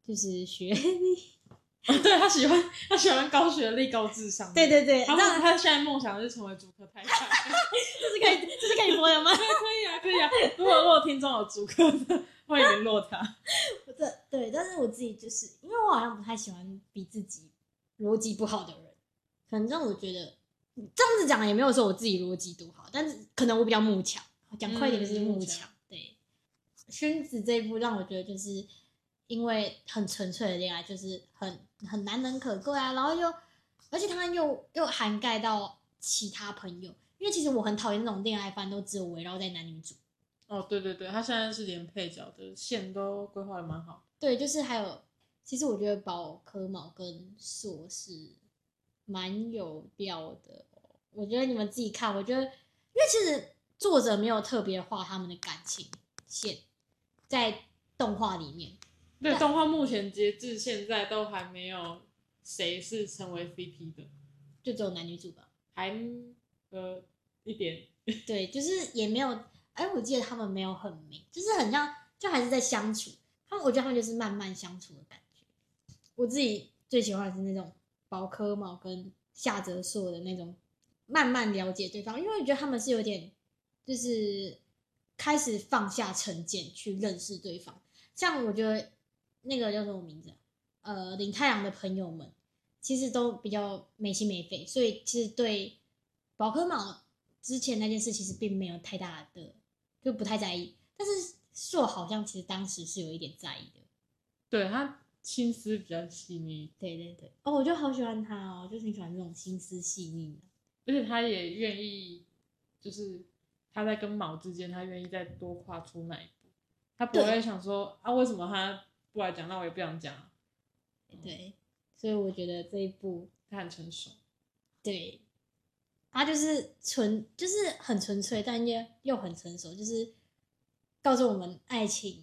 就是学历。 对，他喜欢高学历高智商。 对对对， 他现在梦想是成为竹科太太。 这是可以播的吗？ 可以啊。如果听众有竹科的，欢迎联络他。 对，但是我自己就是因为我好像不太喜欢比自己逻辑不好的人，可能让我觉得这样子讲也没有说我自己逻辑多好，但是可能我比较慕强，讲快一点就是慕强。对，薰子这一部让我觉得就是因为很纯粹的恋爱，就是很难能可贵啊，然后而且他又涵盖到其他朋友，因为其实我很讨厌那种恋爱番都只有围绕在男女主。 哦，对，他现在是连配角的线都规划的蛮好。 对，就是还有，其实我觉得宝可卯跟硕是蛮有料的我觉得你们自己看，我觉得，因为其实作者没有特别画他们的感情线在动画里面。 对，动画目前截至现在都还没有谁是成为 CP 的， 就只有男女主吧， 还一点。 对，就是也没有，我记得他们没有很明，就是很像，就还是在相处。我觉得他们就是慢慢相处的感觉。我自己最喜欢的是那种宝可卯跟夏泽硕的那种慢慢了解对方，因为我觉得他们是有点就是开始放下成见去认识对方。像我觉得那个叫什么名字领太阳的朋友们其实都比较没心没肺，所以其实对宝可卯之前那件事其实并没有太大的，就不太在意。但是硕好像其实当时是有一点在意的， 对，他心思比较细腻。 对，我就好喜欢他哦，就挺喜欢这种心思细腻的。 而且他也愿意，就是他在跟卯之间，他愿意再多跨出那一步，他不会想说啊，为什么他不来讲，那我也不想讲。 对，所以我觉得这一部他很成熟。 对，他就是就是很纯粹，但又很成熟，就是告诉我们爱情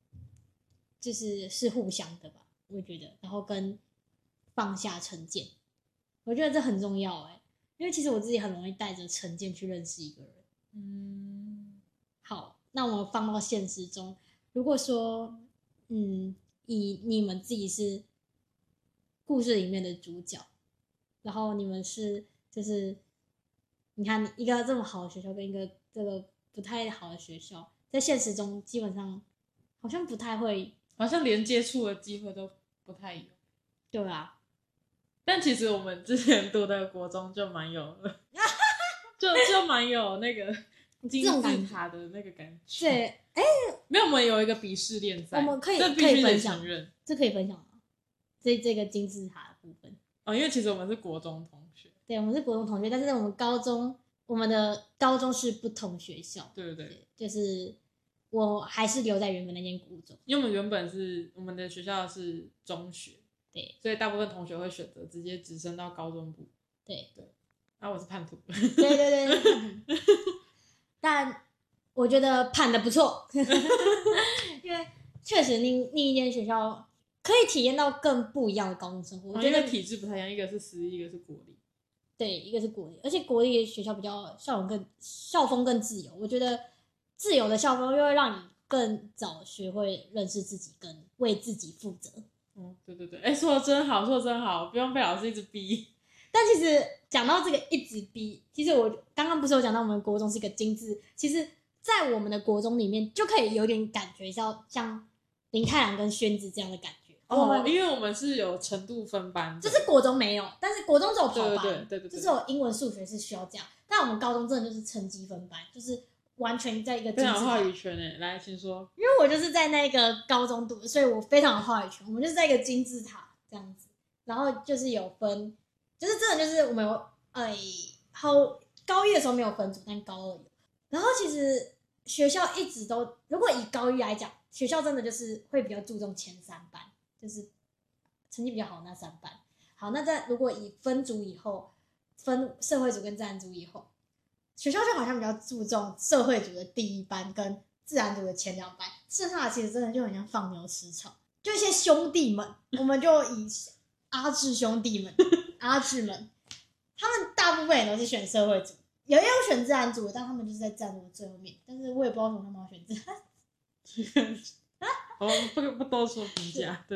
是互相的吧，我觉得，然后跟放下成见，我觉得这很重要因为其实我自己很容易带着成见去认识一个人。好，那我们放到现实中，如果说以你们自己是故事里面的主角，然后你们是就是你看一个这么好的学校跟一个这个不太好的学校，在现实中基本上好像不太会， 好像连接触的机会都不太有。 对啊， 但其实我们之前读的国中就蛮有的就蛮有那个金字塔的那个感觉。 对， 没有，我们有一个鄙视链在， 我们可以分享，这可以分享吗？这个金字塔的部分因为其实我们是国中同学。 对，我们是国中同学，但是我们的高中是不同学校。 对， 就是我还是留在原本那间国中， 因为我们原本我们的学校是中学， 对， 所以大部分同学会选择直接直升到高中部。 对， 然后我是叛徒。 对，但我觉得判的不错，因为确实另一间学校可以体验到更不一样的高中生活。我觉得体制不太一样，一个是私立，一个是国立。 对，一个是国立，而且国立的学校比较校风更自由。我觉得自由的校风又会让你更早学会认识自己，跟为自己负责。 对，说的真好，不用被老师一直逼。 但其实讲到这个一直逼，其实我刚刚不是有讲到我们国中是一个金字，其实在我们的国中里面就可以有点感觉像林太郎跟宣子这样的感觉。 因为我们是有程度分班的， 就是国中没有，但是国中只有跑班， 对， 就是有英文数学是需要这样，但我们高中真的就是成绩分班，就是完全在一个金字塔。 非常有话语权来请说。 因为我就是在那个高中读的，所以我非常有话语权。我们就是在一个金字塔这样子，然后就是有分，就是真的就是我们有高一的时候没有分组，但高二有。然后其实学校一直都，如果以高一来讲，学校真的就是会比较注重前3班，就是成绩比较好那3班。好，那如果以分组以后，分社会组跟自然组以后，学校就好像比较注重社会组的第1班跟自然组的前2班，剩下的其实真的就很像放牛吃草，就一些兄弟们，我们就以阿志兄弟们、阿志们，他们大部分也都是选社会组，也有选自然组，但他们就是在自然组的最后面，但是我也不知道为什么他们要选自然。 我们不多说评价。对。